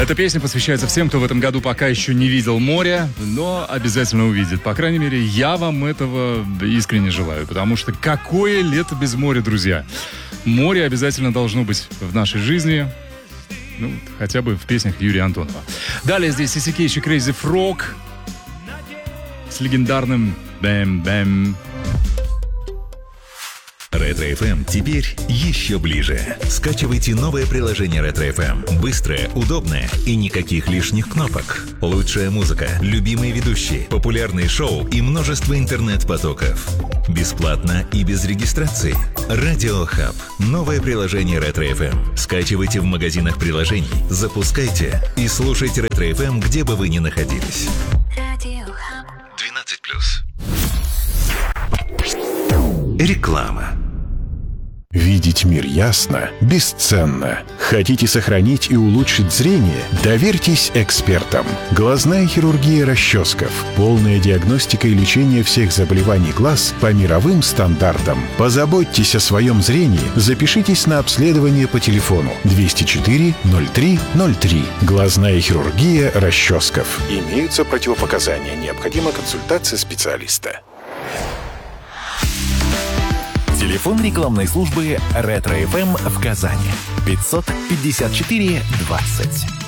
Эта песня посвящается всем, кто в этом году пока еще не видел море, но обязательно увидит. По крайней мере, я вам этого искренне желаю, потому что какое лето без моря, друзья. Море обязательно должно быть в нашей жизни, ну, хотя бы в песнях Юрия Антонова. Далее здесь Сисикейши Crazy Frog с легендарным «Бэм-бэм». Ретро-ФМ теперь еще ближе. Скачивайте новое приложение Ретро-ФМ. Быстрое, удобное и никаких лишних кнопок. Лучшая музыка, любимые ведущие, популярные шоу и множество интернет-потоков. Бесплатно и без регистрации. Радио Хаб. Новое приложение Ретро-ФМ. Скачивайте в магазинах приложений, запускайте и слушайте Ретро-ФМ, где бы вы ни находились. 12+. Реклама. Видеть мир ясно бесценно. Хотите сохранить и улучшить зрение? Доверьтесь экспертам. Глазная хирургия расческов. Полная диагностика и лечение всех заболеваний глаз по мировым стандартам. Позаботьтесь о своем зрении. Запишитесь на обследование по телефону 204 03 03. Глазная хирургия расческов. Имеются противопоказания. Необходима консультация специалиста. Телефон рекламной службы «Ретро-ФМ» в Казани. 554 20.